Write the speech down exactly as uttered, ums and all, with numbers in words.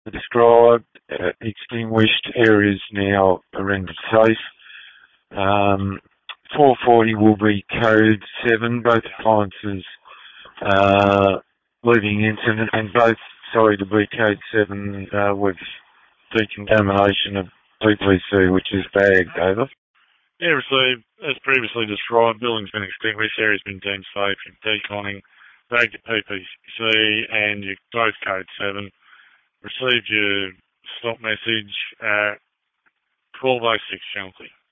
described, uh, extinguished, areas now are rendered safe. Um, four forty will be code seven, both appliances uh, leaving incident, and both, sorry, to be code seven uh, with decontamination of P P C, which is bagged, over. Yeah, received. As previously described, building's been extinguished, area's been deemed safe, deconning, bagged your P P C, and your both code seven. Received your stop message at twelve oh six Chelsea.